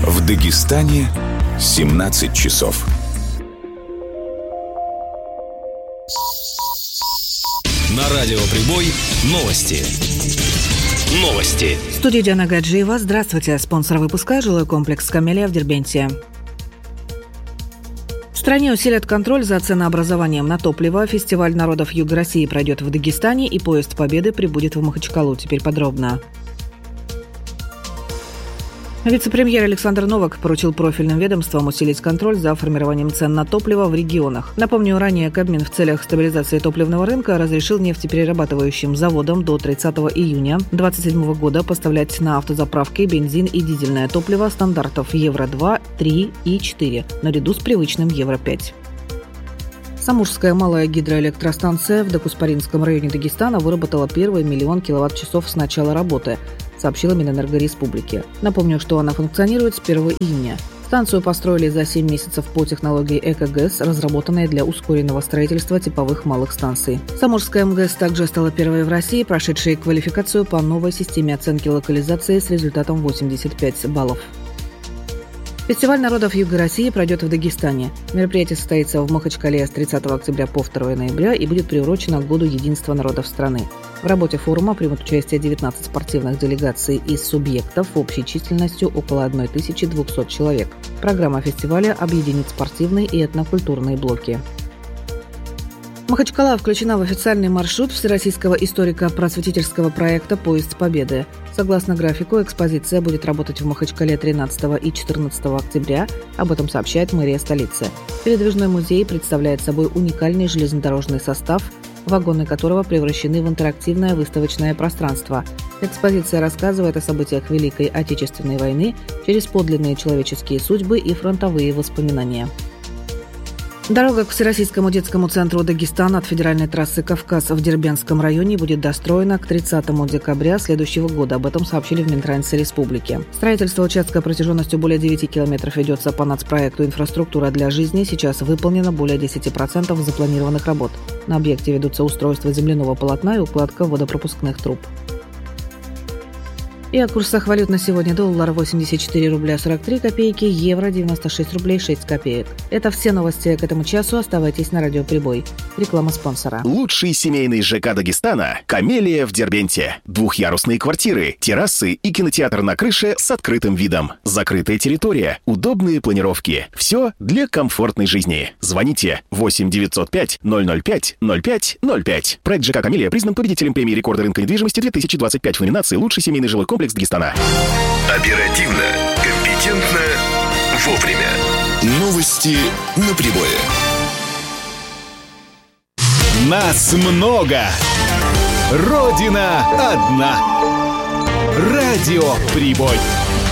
В Дагестане 17 часов. На радио «Прибой» новости. В студии Диана Гаджиева. Здравствуйте. Спонсор выпуска – жилой комплекс «Камелия» в Дербенте. В стране усилят контроль за ценообразованием на топливо. Фестиваль народов Юга России пройдет в Дагестане, и поезд Победы прибудет в Махачкалу. Теперь подробно. Вице-премьер Александр Новак поручил профильным ведомствам усилить контроль за формированием цен на топливо в регионах. Напомню, ранее Кабмин в целях стабилизации топливного рынка разрешил нефтеперерабатывающим заводам до 30 июня 2027 года поставлять на автозаправки бензин и дизельное топливо стандартов Евро-2, 3 и 4, наряду с привычным Евро-5. Самурская малая гидроэлектростанция в Докуспаринском районе Дагестана выработала первый 1 миллион киловатт-часов с начала работы, сообщила Минэнерго Республики. Напомню, что она функционирует с 1 июня. Станцию построили за 7 месяцев по технологии ЭКГЭС, разработанной для ускоренного строительства типовых малых станций. Самурская МГЭС также стала первой в России, прошедшей квалификацию по новой системе оценки локализации с результатом 85 баллов. Фестиваль народов Юга России пройдет в Дагестане. Мероприятие состоится в Махачкале с 30 октября по 2 ноября и будет приурочено к Году единства народов страны. В работе форума примут участие 19 спортивных делегаций из субъектов общей численностью около 1200 человек. Программа фестиваля объединит спортивные и этнокультурные блоки. Махачкала включена в официальный маршрут Всероссийского историко-просветительского проекта «Поезд Победы». Согласно графику, экспозиция будет работать в Махачкале 13 и 14 октября. Об этом сообщает мэрия столицы. Передвижной музей представляет собой уникальный железнодорожный состав, вагоны которого превращены в интерактивное выставочное пространство. Экспозиция рассказывает о событиях Великой Отечественной войны через подлинные человеческие судьбы и фронтовые воспоминания. Дорога к Всероссийскому детскому центру Дагестана от федеральной трассы «Кавказ» в Дербентском районе будет достроена к 30 декабря следующего года. Об этом сообщили в Минтрансе Республики. Строительство участка протяженностью более 9 километров ведется по нацпроекту «Инфраструктура для жизни». Сейчас выполнено более 10% запланированных работ. На объекте ведутся устройство земляного полотна и укладка водопропускных труб. И о курсах валют на сегодня: доллар 84 рубля 43 копейки, евро 96 рублей 6 копеек. Это все новости к этому часу. Оставайтесь на радио «Прибой». Реклама спонсора. Лучший семейный ЖК Дагестана – «Камелия» в Дербенте. Двухъярусные квартиры, террасы и кинотеатр на крыше с открытым видом. Закрытая территория, удобные планировки. Все для комфортной жизни. Звоните 8 905 005 05 05. Проект ЖК «Камелия» признан победителем премии рекорда рынка недвижимости 2025 в номинации «Лучший семейный жилой комплекс Дагестана». Оперативно, компетентно, вовремя. Новости на Прибое. Нас много. Родина одна. Радио «Прибой».